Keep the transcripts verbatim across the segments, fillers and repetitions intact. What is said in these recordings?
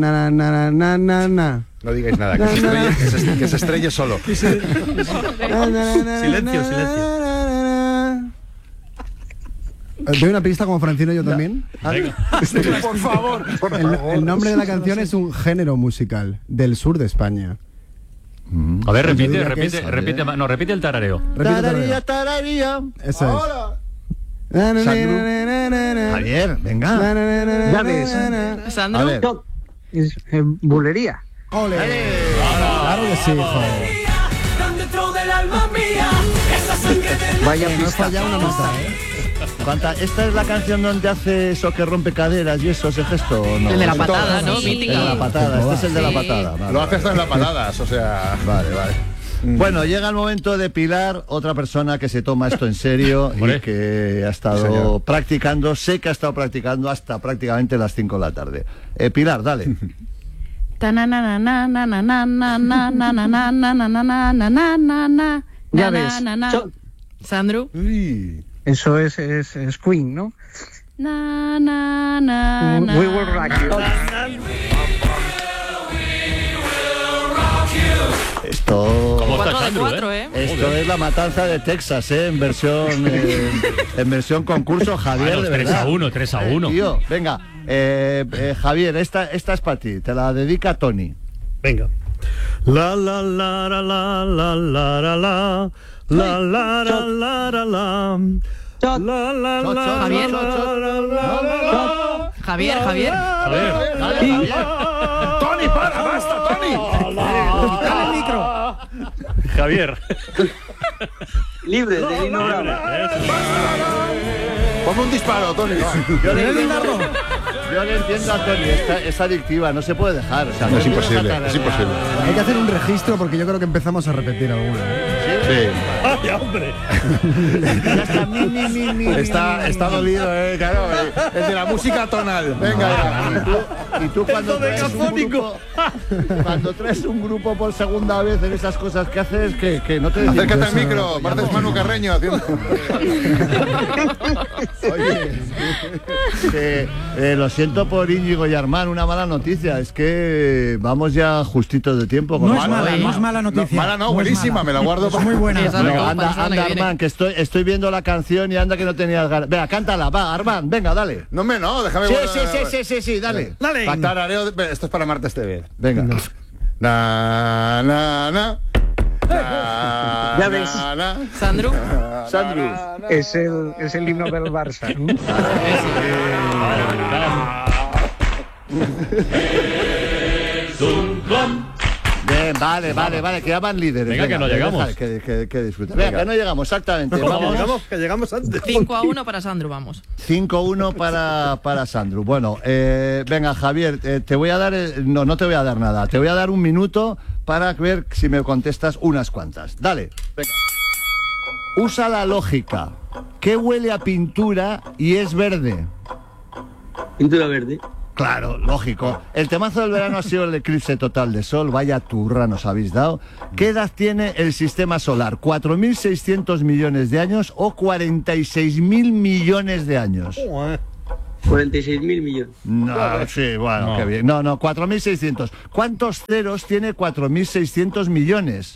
Na, na, na, na, na, na. No digáis nada, que se estrelle, que se, que se estrelle solo. Silencio, silencio. ¿Doy una pista como Francino yo también? Por favor, por El, el nombre de la canción es un género musical del sur de España. A ver, Yo repite, diría que repite, es- repite, no, repite el tarareo. Repite tararía. Eso es. Javier, venga. Ya ves. A Sandro. ver. Es eh, bulería. ¡Ole! Claro que sí, hijo. Vaya No has pista. fallado una nota, ¿eh? ¿Cuánta- ¿Esta es la canción donde hace eso que rompe caderas y eso, ese gesto? ¿O no? El de la patada, ¿no? El de Mítica. la patada, este es el de la Sí. patada. Vale, Lo hace vale. hasta en las patadas, o sea... Vale, vale. Bueno, llega el momento de Pilar, otra persona que se toma esto en serio y Hombre. que ha estado Señor. practicando, sé que ha estado practicando hasta prácticamente las cinco de la tarde. Eh, Pilar, dale. Ya ves. Cho- Sandro. Uy. Eso es, es, es Queen, ¿no? Na, na, na, na, We will rock you. Esto... ¿Cómo está Cuatro de Sandro, cuatro, eh? ¿eh? Esto es la matanza de Texas, ¿eh? En versión, eh, en versión concurso, Javier, Bueno, de tres verdad. a uno, tres a Eh, uno. tío, venga, eh, eh, Javier, esta, esta es para ti, te la dedica Tony. Venga. La la la la la la la la la la la la la la la Chot. la la Chot, la chot, Javier. la la la la la. Javier, Javier. A ver, Dale, Javier. ¡Tony, para, basta, Tony! ¡Quítale el micro! Javier. Libre de Lino Bravo. Ponme un disparo, Tony. va. Yo le entiendo, yo le entiendo a Tony, esta- es adictiva, no se puede dejar. O sea, No, es Tony imposible, saca- es imposible. Hay que hacer un registro porque yo creo que empezamos a repetir alguna. ¿eh? Sí. ¡Ay, hombre! Ya está, mi, mi, mi, mi, Está, mi, está mi. dolido, eh, claro. eh, El de la música tonal. Venga, Y tú, y tú cuando Esto de traes un cafónico. grupo, cuando traes un grupo por segunda vez en esas cosas que haces, que, que no te decimos. acércate al Eso- micro. Martes Manu Carreño haciendo... Oye, que, eh, lo siento por Íñigo y Armán, una mala noticia, es que vamos ya justitos de tiempo. con No la- es mala, Oye. no es mala No, noticia. mala no, es buenísima, mala. me la guardo Es para... muy buena. Esa- No, Para la anda, semana anda, que viene. Armán, que estoy, estoy viendo la canción y anda que no tenías ganas. Venga, cántala, va, Armán, venga, dale. No, me no, déjame... Sí, guardar- sí, sí, sí, sí, sí, dale. ¡Dale! Patarareo de- Esto es para Martes T V. Venga. Na, na, na. Na, Ya ves. na, na. Sandro. Sandro. Es el, es el himno del Barça, ¿no? Bien, vale, vale, vale, que ya van líderes. Venga, que no llegamos. deja Que, que, que disfruten. Venga, que no llegamos, exactamente. Vamos. Vamos, que llegamos antes. cinco a uno para Sandro, vamos. cinco uno para, para Sandro. Bueno, eh, venga, Javier, eh, te voy a dar... eh, no, no te voy a dar nada. Te voy a dar un minuto para ver si me contestas unas cuantas. Dale. Venga. Usa la lógica. ¿Qué huele a pintura y es verde? Pintura verde. Claro, lógico. El temazo del verano ha sido el eclipse total de sol. Vaya turra nos habéis dado. ¿Qué edad tiene el sistema solar? ¿cuatro mil seiscientos millones de años o cuarenta y seis mil millones de años? cuarenta y seis mil millones. No, sí, bueno, No. qué bien. No, no, cuatro mil seiscientos. ¿Cuántos ceros tiene cuatro mil seiscientos millones?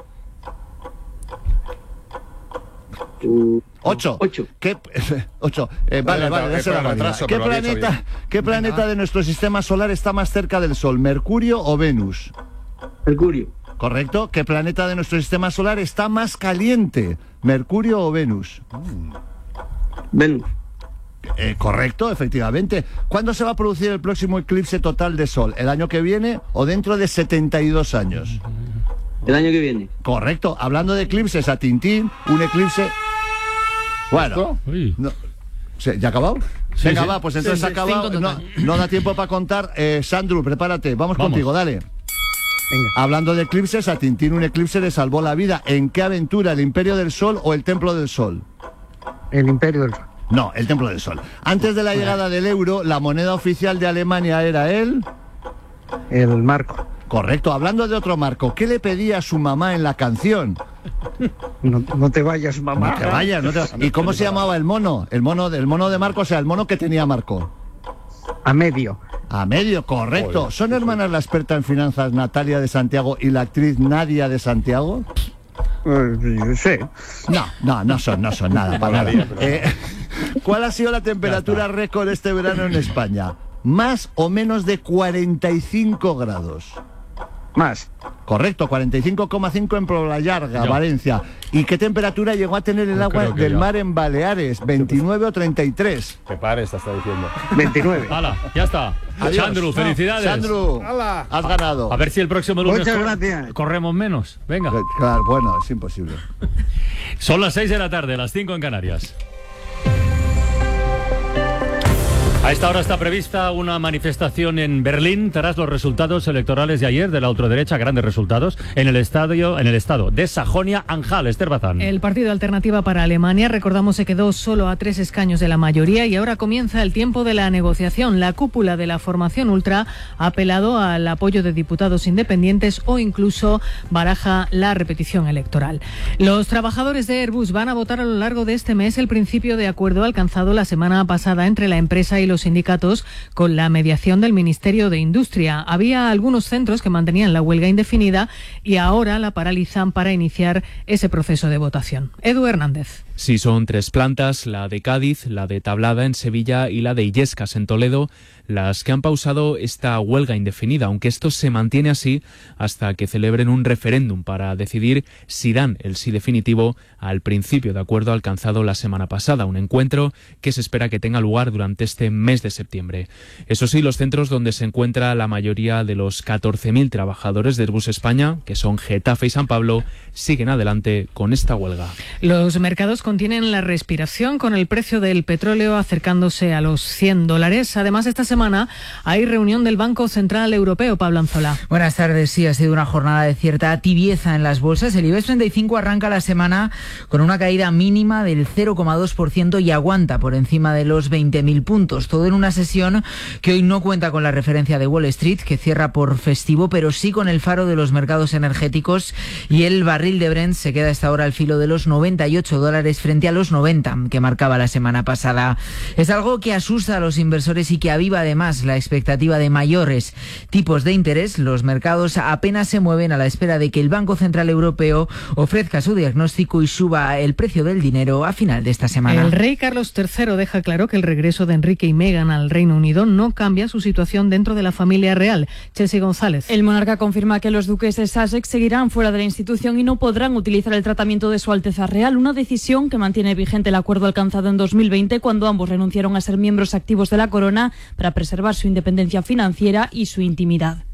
Uh, Ocho. Ocho. ¿Qué? Ocho. Eh, vale, Vale, vale, vale, esa era con la retraso, válida. ¿Qué pero lo había hecho planeta, ¿qué planeta de nuestro sistema solar está más cerca del Sol? ¿Mercurio o Venus? Mercurio. ¿Correcto? ¿Qué planeta de nuestro sistema solar está más caliente? ¿Mercurio o Venus? Venus. Eh, correcto, efectivamente. ¿Cuándo se va a producir el próximo eclipse total de Sol? ¿El año que viene o dentro de setenta y dos años? El año que viene. Correcto. Hablando de eclipses, a Tintín, un eclipse... Bueno, Uy. no, ¿se- ¿ya ha acabado? Sí, Venga, sí. va, pues entonces Sí, ha sí, acabado. cinco No, total. no da tiempo para contar. Eh, Sandro, prepárate. Vamos, Vamos. contigo, dale. Venga. Hablando de eclipses, a Tintín un eclipse le salvó la vida. ¿En qué aventura? ¿El Imperio del Sol o el Templo del Sol? El Imperio del Sol. No, el Templo del Sol. Antes de la llegada del euro, la moneda oficial de Alemania era el... El Marco. Correcto. Hablando de otro marco, ¿qué le pedía a su mamá en la canción? No, no te vayas, mamá. No te vayas, no te- ¿Y cómo se llamaba el mono? El mono, el mono de Marco, o sea, el mono que tenía Marco. A medio. A medio, correcto. Joder, ¿Son hermanas la experta en finanzas Natalia de Santiago y la actriz Nadia de Santiago? Eh, sí. No, no, no son, no son nada, para nada. Nadia, pero- Eh, ¿Cuál ha sido la temperatura récord este verano en España? ¿Más o menos de cuarenta y cinco grados? Más. Correcto, cuarenta y cinco coma cinco en Poblallarga, Yo. Valencia. ¿Y qué temperatura llegó a tener el Yo agua creo que del yo. mar en Baleares? ¿veintinueve o treinta y tres? Que pare, está diciendo. veintinueve. Hala, ya está. Adiós. Sandru, felicidades. Sandru, ¡Hala! has ganado. A ver si el próximo lunes Muchas cor- gracias. corremos menos. Venga. Eh, Claro, bueno, es imposible. Son las seis de la tarde, las cinco en Canarias. A esta hora está prevista una manifestación en Berlín tras los resultados electorales de ayer de la ultraderecha, grandes resultados, en el estadio, en el estado de Sajonia-Anhalt. Esther Bazán. El partido Alternativa para Alemania, recordamos, se quedó solo a tres escaños de la mayoría y ahora comienza el tiempo de la negociación. La cúpula de la formación ultra ha apelado al apoyo de diputados independientes o incluso baraja la repetición electoral. Los trabajadores de Airbus van a votar a lo largo de este mes el principio de acuerdo alcanzado la semana pasada entre la empresa y los sindicatos con la mediación del Ministerio de Industria. Había algunos centros que mantenían la huelga indefinida y ahora la paralizan para iniciar ese proceso de votación. Edu Hernández. Sí, son tres plantas, la de Cádiz, la de Tablada en Sevilla y la de Illescas en Toledo, las que han pausado esta huelga indefinida, aunque esto se mantiene así hasta que celebren un referéndum para decidir si dan el sí definitivo al principio de acuerdo alcanzado la semana pasada, un encuentro que se espera que tenga lugar durante este mes de septiembre. Eso sí, los centros donde se encuentra la mayoría de los catorce mil trabajadores de Airbus España, que son Getafe y San Pablo, siguen adelante con esta huelga. Los mercados contienen la respiración con el precio del petróleo acercándose a los cien dólares. Además, esta semana hay reunión del Banco Central Europeo. Pablo Anzola. Buenas tardes. Sí, ha sido una jornada de cierta tibieza en las bolsas. El IBEX treinta y cinco arranca la semana con una caída mínima del cero coma dos por ciento y aguanta por encima de los veinte mil puntos. Todo en una sesión que hoy no cuenta con la referencia de Wall Street, que cierra por festivo, pero sí con el faro de los mercados energéticos, y el barril de Brent se queda a esta hora al filo de los noventa y ocho dólares frente a los noventa que marcaba la semana pasada. Es algo que asusta a los inversores y que aviva además la expectativa de mayores tipos de interés. Los mercados apenas se mueven a la espera de que el Banco Central Europeo ofrezca su diagnóstico y suba el precio del dinero a final de esta semana. El rey Carlos tercero deja claro que el regreso de Enrique y Meghan al Reino Unido no cambia su situación dentro de la familia real. Chelsea González. El monarca confirma que los duques de Sussex seguirán fuera de la institución y no podrán utilizar el tratamiento de Su Alteza Real, una decisión que mantiene vigente el acuerdo alcanzado en dos mil veinte cuando ambos renunciaron a ser miembros activos de la corona para preservar su independencia financiera y su intimidad.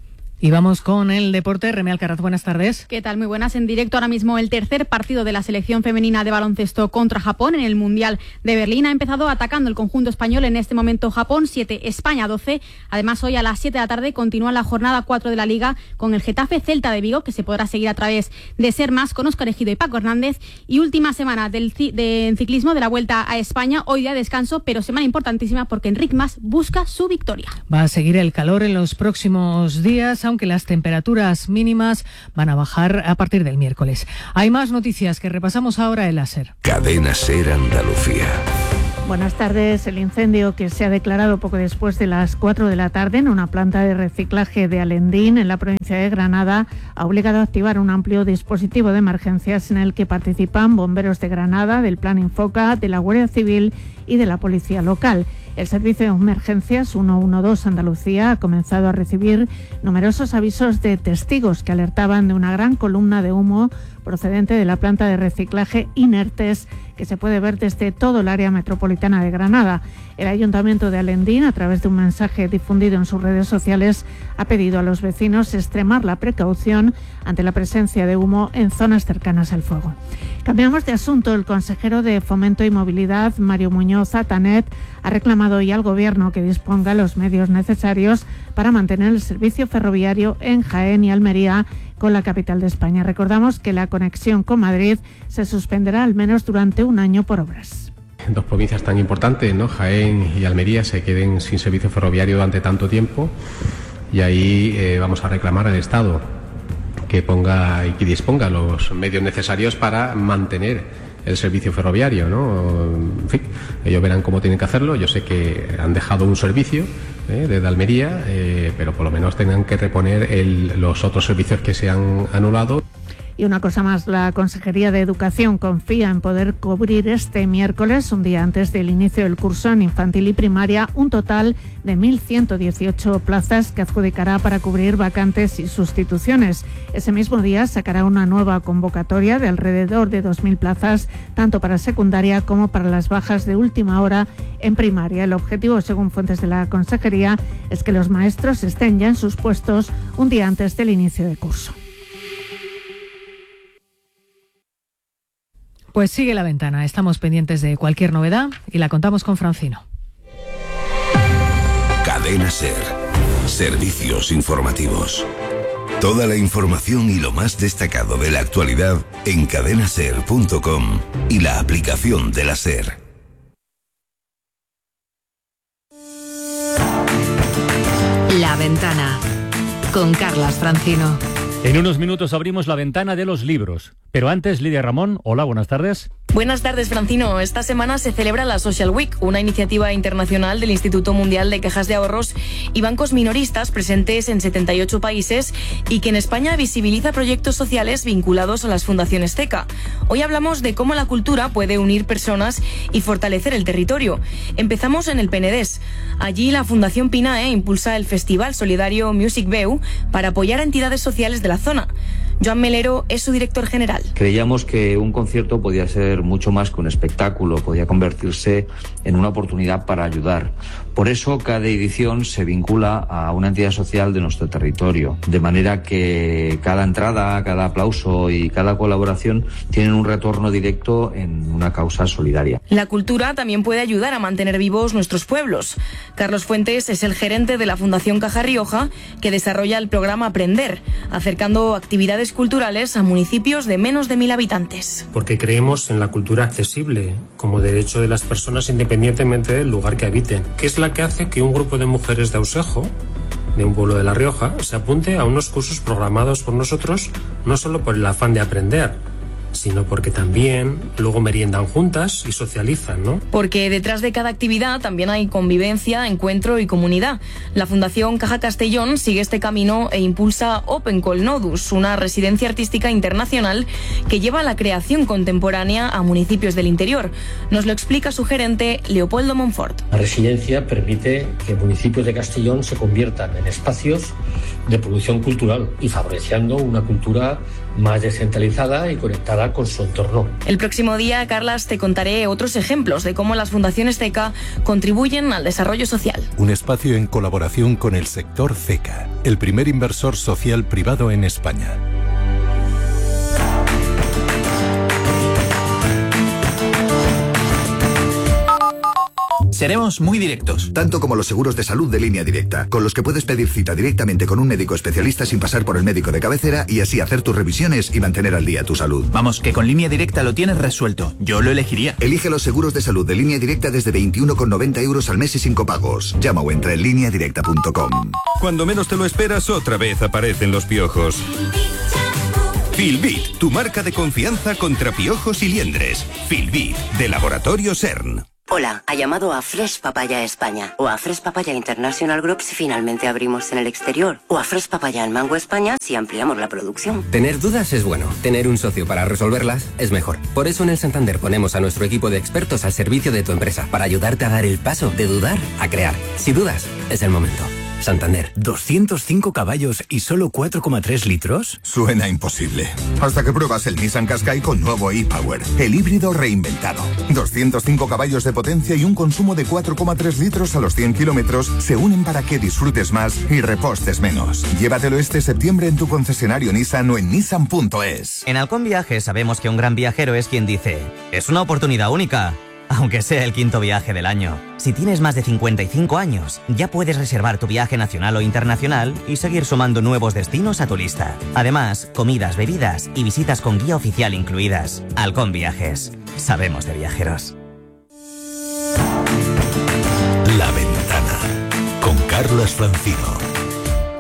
Y vamos con el deporte. Remé Alcaraz, buenas tardes. ¿Qué tal? Muy buenas. En directo ahora mismo el tercer partido de la selección femenina de baloncesto contra Japón en el Mundial de Berlín. Ha empezado atacando el conjunto español. En este momento Japón siete, España doce. Además, hoy a las siete de la tarde continúa la jornada cuatro de la Liga con el Getafe Celta de Vigo, que se podrá seguir a través de Ser Más con Óscar Ejido y Paco Hernández. Y última semana del de ciclismo de la Vuelta a España. Hoy día de descanso, pero semana importantísima porque Enric Mas busca su victoria. Va a seguir el calor en los próximos días, aunque las temperaturas mínimas van a bajar a partir del miércoles. Hay más noticias que repasamos ahora en la SER. Cadena SER Andalucía. Buenas tardes. El incendio que se ha declarado poco después de las cuatro de la tarde en una planta de reciclaje de Alendín, en la provincia de Granada, ha obligado a activar un amplio dispositivo de emergencias en el que participan bomberos de Granada, del Plan Infoca, de la Guardia Civil y de la Policía Local. El servicio de emergencias ciento doce Andalucía ha comenzado a recibir numerosos avisos de testigos que alertaban de una gran columna de humo procedente de la planta de reciclaje Inertes, que se puede ver desde todo el área metropolitana de Granada. El Ayuntamiento de Alendín, a través de un mensaje difundido en sus redes sociales, ha pedido a los vecinos extremar la precaución ante la presencia de humo en zonas cercanas al fuego. Cambiamos de asunto. El consejero de Fomento y Movilidad, Mario Muñoz Atanet, ha reclamado hoy al Gobierno que disponga los medios necesarios para mantener el servicio ferroviario en Jaén y Almería, con la capital de España. Recordamos que la conexión con Madrid se suspenderá al menos durante un año por obras. Dos provincias tan importantes, ¿no? Jaén y Almería, se queden sin servicio ferroviario durante tanto tiempo, y ahí eh, vamos a reclamar al Estado que ponga y que disponga los medios necesarios para mantener el servicio ferroviario, ¿no? En fin, ellos verán cómo tienen que hacerlo. Yo sé que han dejado un servicio ¿eh? desde Almería, eh, pero por lo menos tengan que reponer el, los otros servicios que se han anulado. Y una cosa más, la Consejería de Educación confía en poder cubrir este miércoles, un día antes del inicio del curso en infantil y primaria, un total de mil ciento dieciocho plazas que adjudicará para cubrir vacantes y sustituciones. Ese mismo día sacará una nueva convocatoria de alrededor de dos mil plazas, tanto para secundaria como para las bajas de última hora en primaria. El objetivo, según fuentes de la Consejería, es que los maestros estén ya en sus puestos un día antes del inicio del curso. Pues sigue La Ventana. Estamos pendientes de cualquier novedad y la contamos con Francino. Cadena SER. Servicios informativos. Toda la información y lo más destacado de la actualidad en cadena ser punto com y la aplicación de la SER. La Ventana con Carlas Francino. En unos minutos abrimos la ventana de los libros. Pero antes, Lidia Ramón, hola, buenas tardes. Buenas tardes, Francino. Esta semana se celebra la Social Week, una iniciativa internacional del Instituto Mundial de Cajas de Ahorros y bancos minoristas presentes en setenta y ocho países y que en España visibiliza proyectos sociales vinculados a las fundaciones CECA. Hoy hablamos de cómo la cultura puede unir personas y fortalecer el territorio. Empezamos en el Penedés. Allí la Fundación Pinae impulsa el Festival Solidario Music Veu para apoyar a entidades sociales de la zona. Joan Melero es su director general. Creíamos que un concierto podía ser mucho más que un espectáculo, podía convertirse en una oportunidad para ayudar. Por eso cada edición se vincula a una entidad social de nuestro territorio, de manera que cada entrada, cada aplauso y cada colaboración tienen un retorno directo en una causa solidaria. La cultura también puede ayudar a mantener vivos nuestros pueblos. Carlos Fuentes es el gerente de la Fundación Caja Rioja, que desarrolla el programa Aprender, acercando actividades culturales a municipios de menos de mil habitantes. Porque creemos en la cultura accesible como derecho de las personas independientemente del lugar que habiten, que es la que hace que un grupo de mujeres de Ausejo, de un pueblo de La Rioja, se apunte a unos cursos programados por nosotros, no solo por el afán de aprender, sino porque también luego meriendan juntas y socializan, ¿no? Porque detrás de cada actividad también hay convivencia, encuentro y comunidad. La Fundación Caja Castellón sigue este camino e impulsa Open Call Nodus, una residencia artística internacional que lleva la creación contemporánea a municipios del interior. Nos lo explica su gerente, Leopoldo Monfort. La residencia permite que municipios de Castellón se conviertan en espacios de producción cultural y favoreciendo una cultura más descentralizada y conectada con su entorno. El próximo día, Carlas, te contaré otros ejemplos de cómo las fundaciones CECA contribuyen al desarrollo social. Un espacio en colaboración con el sector CECA, el primer inversor social privado en España. Seremos muy directos. Tanto como los seguros de salud de Línea Directa, con los que puedes pedir cita directamente con un médico especialista sin pasar por el médico de cabecera y así hacer tus revisiones y mantener al día tu salud. Vamos, que con Línea Directa lo tienes resuelto. Yo lo elegiría. Elige los seguros de salud de Línea Directa desde veintiuno con noventa euros al mes y sin copagos. Llama o entra en línea directa punto com. Cuando menos te lo esperas, otra vez aparecen los piojos. Filbit, tu marca de confianza contra piojos y liendres. Filbit, de Laboratorio CERN. Hola, ha llamado a Fresh Papaya España o a Fresh Papaya International Group si finalmente abrimos en el exterior o a Fresh Papaya en Mango España si ampliamos la producción. Tener dudas es bueno, tener un socio para resolverlas es mejor. Por eso en el Santander ponemos a nuestro equipo de expertos al servicio de tu empresa para ayudarte a dar el paso de dudar a crear. Si dudas, es el momento. Santander. ¿doscientos cinco caballos y solo cuatro coma tres litros? Suena imposible. Hasta que pruebas el Nissan Qashqai con nuevo e-Power, el híbrido reinventado. doscientos cinco caballos de potencia y un consumo de cuatro coma tres litros a los cien kilómetros se unen para que disfrutes más y repostes menos. Llévatelo este septiembre en tu concesionario Nissan o en nissan punto es. En Halcón Viajes sabemos que un gran viajero es quien dice: es una oportunidad única, aunque sea el quinto viaje del año. Si tienes más de cincuenta y cinco años, ya puedes reservar tu viaje nacional o internacional y seguir sumando nuevos destinos a tu lista. Además, comidas, bebidas y visitas con guía oficial incluidas. Halcón Viajes. Sabemos de viajeros. La Ventana con Carlas Francino.